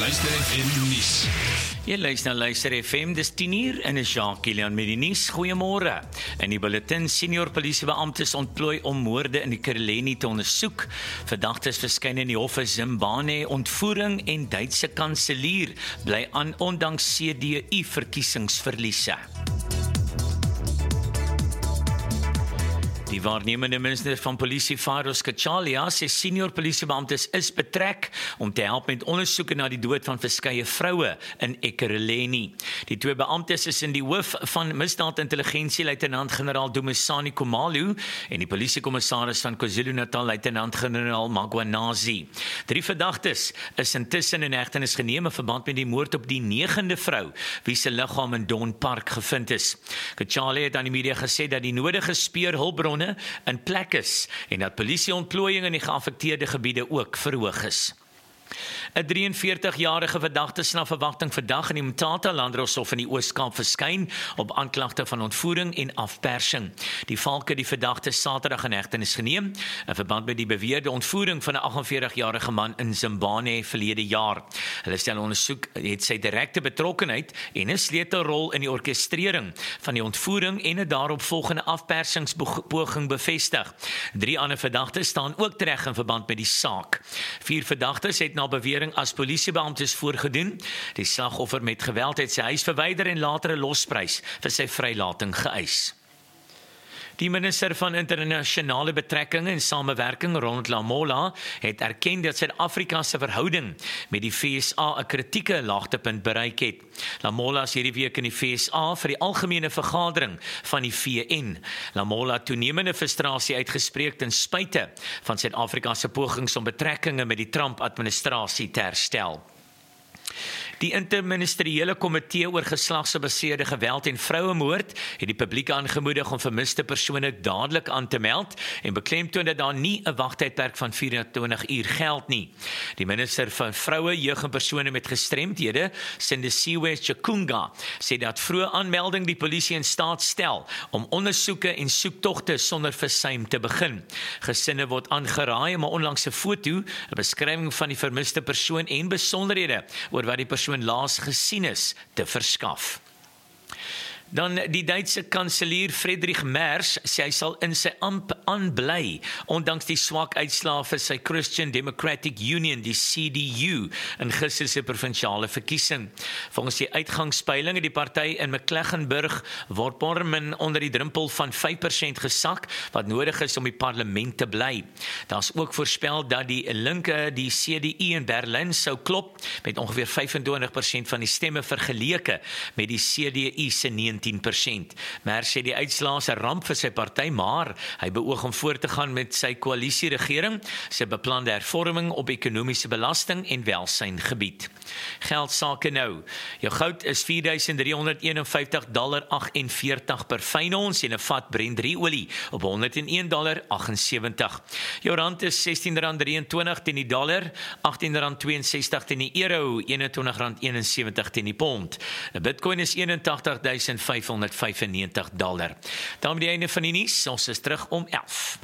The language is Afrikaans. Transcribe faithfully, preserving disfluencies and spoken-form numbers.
Luister F M nuus. Jy luister na Luister F M, dis tien uur en is Jacques Kilian met die nuus. Goeiemôre. In die bulletin, senior polisiebeamptes ontplooi om moorde in die Ekurhuleni te ondersoek. Verdagtes verskyn in die hof in Zimbabwe. Ontvoering en Duitse kanselier bly aan ondanks C D U verkiesingsverliese. Die waarnemende minister van polisie, Faros Kachalia, sê senior polisiebeamptes is betrek om te help met ondersoeke na die dood van verskeie vroue in Ekurhuleni. Die twee beamptes is in die hoof van misdaadintelligensie, luitenant-generaal Dumisani Khumalo, en die polisiekommissaris van KwaZulu-Natal, luitenant-generaal Magwanazi. Drie verdagtes is intussen in hegtenis geneem in verband met die moord op die negende vrou, wie se liggaam in Don Park gevind is. Kachalia het aan die media gesê dat die nodige speurhulpbronne in plek is en dat polisieontplooiing in die geaffekteerde gebiede ook verhoog is. 'n drieënveertig-jarige verdagte is na verwagting vandag in die Mthatha Landdroshof in die Oos-Kaap verskyn op aanklagte van ontvoering en afpersing. Die valke die verdagte Saterdag in hegtenis geneem in verband met die beweerde ontvoering van 'n agt en veertig-jarige man in Zimbabwe verlede jaar. Hulle stel ondersoek het sy direkte betrokkenheid en 'n sleutelrol in die orkestrering van die ontvoering en 'n daaropvolgende afpersingspoging bevestig. Drie ander verdagtes staan ook tereg in verband met die saak. Vier verdagtes het na bewering as polisiebeamptes voorgedoen, die slagoffer met geweld uit sy huis verwyder en later 'n losprys vir sy vrylating geëis. Die minister van internasionale betrekkinge en samewerking, Ronald Lamola, het erken dat Suid-Afrika se verhouding met die V S A 'n kritieke laagtepunt bereik het. Lamola is hierdie week in die V S A vir die algemene vergadering van die V N. Lamola het toenemende frustrasie uitgespreek ten spyte van Suid-Afrika se pogings om betrekkinge met die Trump-administrasie te herstel. Die interministeriële komitee oor geslagsgebaseerde geweld en vrouemoord het die publiek aangemoedig om vermiste persone dadelik aan te meld en beklemtoon dat daar nie 'n wagtydperk van vyf-en-twintig uur geld nie. Die minister van Vroue, Jeug en persone met gestremdhede, Sindisiwe Chikunga, sê dat vroeë aanmelding die polisie in staat stel om ondersoeke en soektogte sonder versuim te begin. Gesinne word aangeraai om 'n onlangse foto, 'n beskrywing van die vermiste persoon en besonderhede oor wat die persoon laas gesien is, te verskaf. Dan die Duitse kanselier Friedrich Merz sê hy sal in sy amp aanbly, ondanks die swak uitslae vir sy Christian Democratic Union, die C D U, in gister se provinsiale verkiesing. Volgens die uitgangspeiling het die party in Mecklenburg-Vorpommern onder die drempel van vyf persent gesak, wat nodig is om die parlement te bly. Daar is ook voorspel dat die linke, die C D U in Berlin, sou klop met ongeveer vyf en twintig persent van die stemme vergeleke met die C D U se negentien persent. Merz sê die uitslae is 'n ramp vir sy party, maar hy beoog om voort te gaan met sy koalisieregering, sy beplande hervorming op ekonomiese belasting en welsyngebied. Geldsake nou. Jou goud is vier duisend drie honderd eenenvyftig komma agtenveertig per fyn ons en 'n vat Brent drie olie op honderd en een komma agtensewentig. Jou rand is sestien rand drieëntwintig teen die dollar, agttien rand tweeënsestig teen die euro, eenentwintig rand eenensewentig teen die pond. 'n Bitcoin is eenentagtig duisend vyfhonderd vyfennegentig dollar. Daarmee die einde van die nuus. Ons is terug om elf.